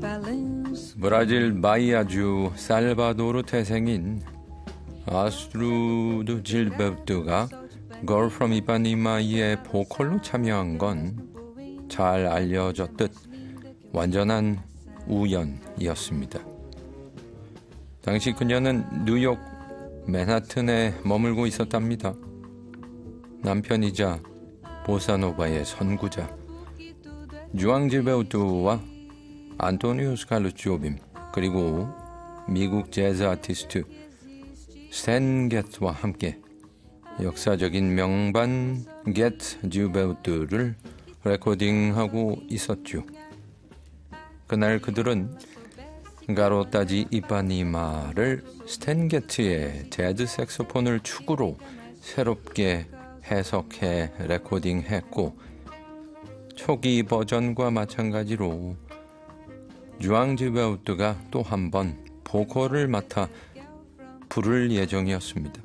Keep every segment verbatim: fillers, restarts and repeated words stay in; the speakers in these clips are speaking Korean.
브라질 바이아주 살바도르 태생인 아스트루드 질베르트가 Girl from Ipanema의 보컬로 참여한 건 잘 알려졌듯 완전한 우연이었습니다. 당시 그녀는 뉴욕 맨하튼에 머물고 있었답니다. 남편이자 보사노바의 선구자 주앙 질베르트와 안토니오 스칼루치오빔 그리고 미국 재즈 아티스트 스탠 게트와 함께 역사적인 명반 게트 질베르트를 레코딩하고 있었죠. 그날 그들은 가로타지 이파니마를 스탠 게트의 재즈 색소폰을 축으로 새롭게 해석해 레코딩했고 초기 버전과 마찬가지로 주앙 질베르트가 또 한 번 보컬을 맡아 부를 예정이었습니다.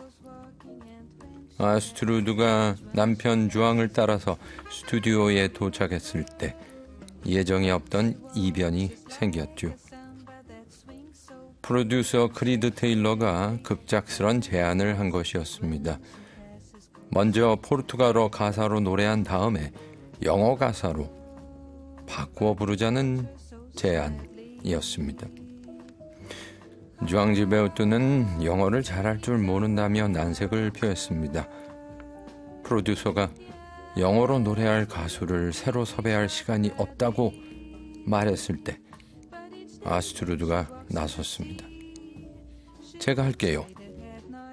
아스트루드가 남편 주앙을 따라서 스튜디오에 도착했을 때 예정이 없던 이변이 생겼죠. 프로듀서 크리드 테일러가 급작스런 제안을 한 것이었습니다. 먼저 포르투갈어 가사로 노래한 다음에 영어 가사로 바꾸어 부르자는 제안이었습니다. 주앙 질베르트는 영어를 잘할 줄 모른다며 난색을 표했습니다. 프로듀서가 영어로 노래할 가수를 새로 섭외할 시간이 없다고 말했을 때 아스트루드가 나섰습니다. 제가 할게요.